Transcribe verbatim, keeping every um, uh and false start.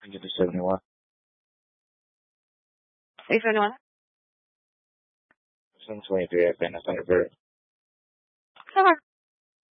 I get to seventy-one. six seventy-one. seven twenty-three, I've been a Thunderbird. Come on.